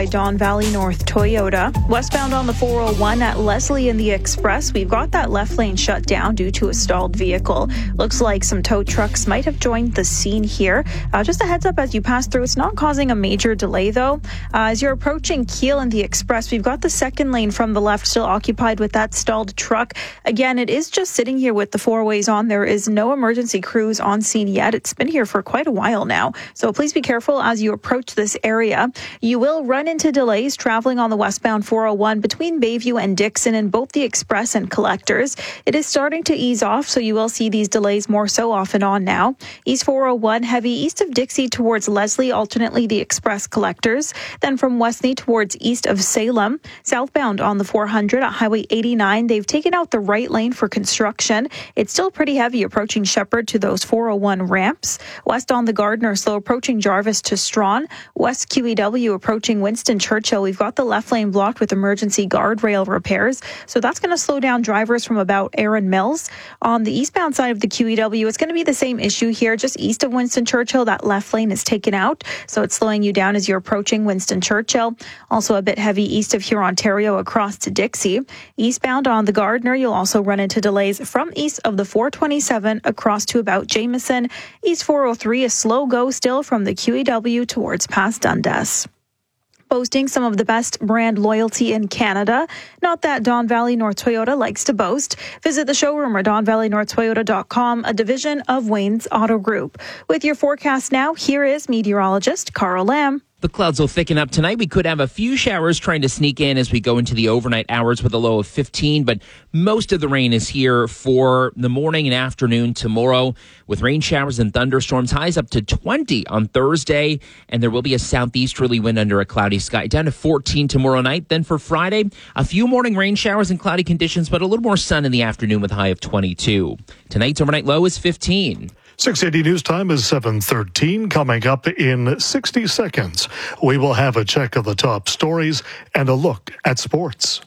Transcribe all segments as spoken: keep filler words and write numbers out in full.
by Don Valley North Toyota. Westbound on the four oh one at Leslie and the Express, we've got that left lane shut down due to a stalled vehicle. Looks like some tow trucks might have joined the scene here. Uh, just a heads up as you pass through, it's not causing a major delay though. Uh, as you're approaching Kiel and the Express, we've got the second lane from the left still occupied with that stalled truck. Again, it is just sitting here with the four ways on. There is no emergency crews on scene yet. It's been here for quite a while now. So please be careful as you approach this area. You will run into delays traveling on the westbound four oh one between Bayview and Dixon in both the Express and Collectors. It is starting to ease off, so you will see these delays more so off and on now. East four oh one heavy east of Dixie towards Leslie, alternately the Express Collectors. Then from Westney towards east of Salem. Southbound on the four hundred at Highway eighty-nine, they've taken out the right lane for construction. It's still pretty heavy approaching Shepherd to those four oh one ramps. West on the Gardner, slow approaching Jarvis to Strawn. West Q E W approaching Winston Churchill. We've got the left lane blocked with emergency guardrail repairs. So that's going to slow down drivers from about Erin Mills. On the eastbound side of the Q E W, it's going to be the same issue here. Just east of Winston Churchill, that left lane is taken out. So it's slowing you down as you're approaching Winston Churchill. Also a bit heavy east of Hurontario across to Dixie. Eastbound on the Gardner, you'll also run into delays from east of the four twenty-seven across to about Jameson. East four oh three, a slow go still from the Q E W towards past Dundas. Boasting some of the best brand loyalty in Canada. Not that Don Valley North Toyota likes to boast. Visit the showroom or don valley north toyota dot com, a division of Wayne's Auto Group. With your forecast now, here is meteorologist Carl Lamb. The clouds will thicken up tonight. We could have a few showers trying to sneak in as we go into the overnight hours with a low of fifteen, but most of the rain is here for the morning and afternoon tomorrow with rain showers and thunderstorms. Highs up to twenty on Thursday, and there will be a southeasterly wind under a cloudy sky. Down to fourteen tomorrow night. Then for Friday, a few morning rain showers and cloudy conditions, but a little more sun in the afternoon with a high of twenty-two. Tonight's overnight low is fifteen. six eighty News Time is seven thirteen. Coming up in sixty seconds, we will have a check of the top stories and a look at sports.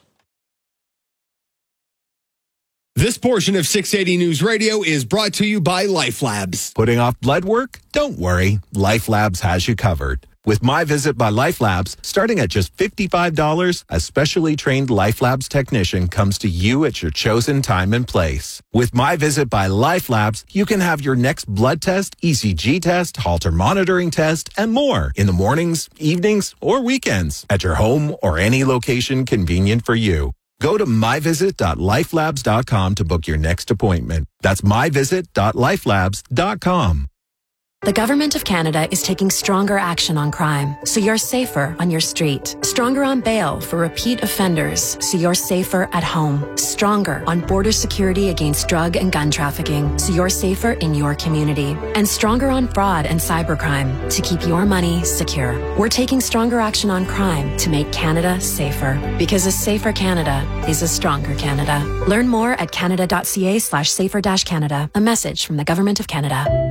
This portion of six eighty News Radio is brought to you by LifeLabs. Putting off blood work? Don't worry. LifeLabs has you covered. With My Visit by LifeLabs, starting at just fifty-five dollars, a specially trained LifeLabs technician comes to you at your chosen time and place. With My Visit by LifeLabs, you can have your next blood test, E C G test, Holter monitoring test, and more in the mornings, evenings, or weekends at your home or any location convenient for you. Go to my visit dot life labs dot com to book your next appointment. That's my visit dot life labs dot com. The Government of Canada is taking stronger action on crime, so you're safer on your street. Stronger on bail for repeat offenders, so you're safer at home. Stronger on border security against drug and gun trafficking, so you're safer in your community. And stronger on fraud and cybercrime, to keep your money secure. We're taking stronger action on crime to make Canada safer. Because a safer Canada is a stronger Canada. Learn more at canada.ca slash safer dash Canada. A message from the Government of Canada.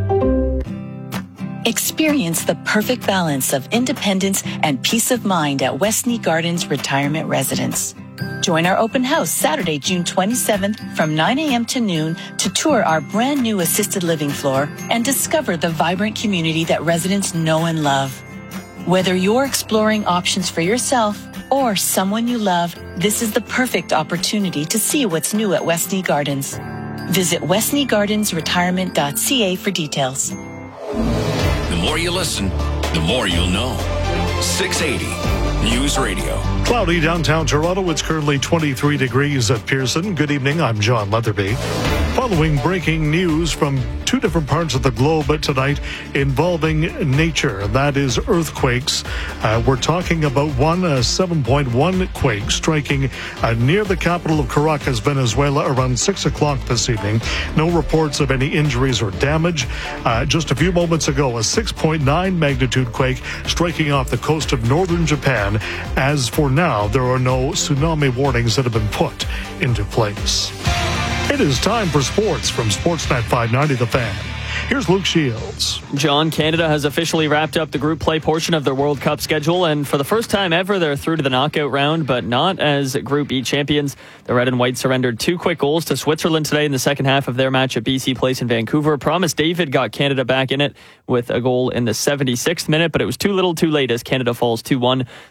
Experience the perfect balance of independence and peace of mind at Westney Gardens Retirement Residence. Join our open house Saturday, June twenty-seventh from nine a.m. to noon to tour our brand new assisted living floor and discover the vibrant community that residents know and love. Whether you're exploring options for yourself or someone you love, this is the perfect opportunity to see what's new at Westney Gardens. Visit westney gardens retirement dot c a for details. The more you listen, the more you'll know. six eighty News Radio. Cloudy downtown Toronto. It's currently twenty-three degrees at Pearson. Good evening. I'm John Leatherby. Following breaking news from two different parts of the globe tonight involving nature. That is earthquakes. Uh, we're talking about one uh, seven point one quake striking uh, near the capital of Caracas, Venezuela, around six o'clock this evening. No reports of any injuries or damage. Uh, just a few moments ago, a six point nine magnitude quake striking off the coast of northern Japan. As for now, there are no tsunami warnings that have been put into place. It is time for sports from Sportsnet five ninety The Fan. Here's Luke Shields. John, Canada has officially wrapped up the group play portion of their World Cup schedule, and for the first time ever, they're through to the knockout round, but not as Group E champions. The Red and White surrendered two quick goals to Switzerland today in the second half of their match at B C Place in Vancouver. Promise David got Canada back in it with a goal in the seventy-sixth minute, but it was too little too late as Canada falls two one.